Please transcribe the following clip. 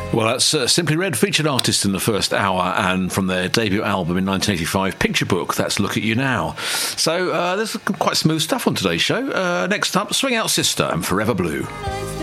Well, that's Simply Red, featured artist in the first hour, and from their debut album in 1985, Picture Book, that's Look at You Now. So there's quite smooth stuff on today's show. Next up, Swing Out Sister and Forever Blue.